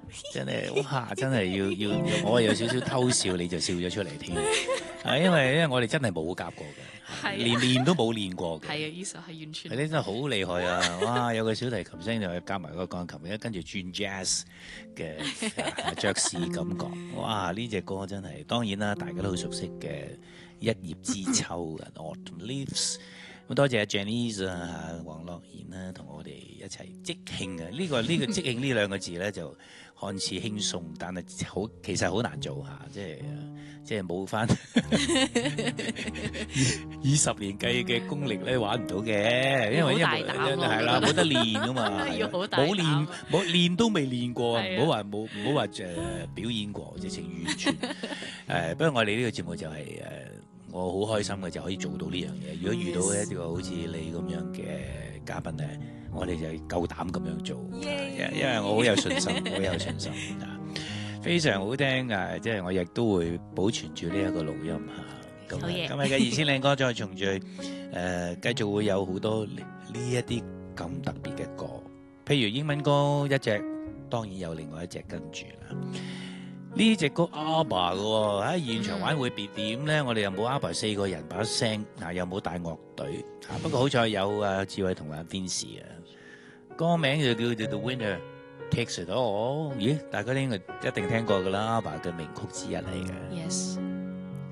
真係哇！真係要我有少少偷笑，你就笑咗出嚟添。因為我哋真係冇夾過嘅，連練都冇練過嘅。 係啊，呢首係完全。 你真係好厲害啊！哇，有個小提琴聲就夾埋個鋼琴，跟住轉 jazz 嘅爵士感覺。哇！呢隻歌真係當然啦，大家都好熟悉嘅一葉知秋嘅 Autumn Leaves。咁多謝 Janice 啊、黃樂賢啦，同我哋一齊即興啊！呢個即興呢兩個字咧就看似輕鬆，但係其實好難做下，即係冇翻以十年計嘅功力咧玩唔到嘅，因為係啦，冇得練啊嘛，冇練都未練過，唔好話表演過，直情完全不過我哋呢個節目就係我好開心嘅就可以做到呢樣嘢。如果遇到一個好似你咁樣嘅嘉賓咧，我哋就夠膽咁樣做，因為我好有信心，好有信心啊，非常好聽啊！即係我亦都會保存住呢一個錄音嚇。咁今日嘅2000靚歌再重聚，繼續會有好多呢一啲咁特別嘅歌，譬如英文歌一隻，當然有另外一隻跟住啦。呢隻歌 ABBA 嘅喎，喺現場玩會變點咧？我哋又冇 ABBA 4個人把聲，又冇大樂隊，不過好彩有志偉同阿 Vincy 啊。歌名就叫做 The Winner Takes It All。咦，大家應該一定聽過㗎啦，ABBA 嘅名曲之一嚟嘅。 Yes。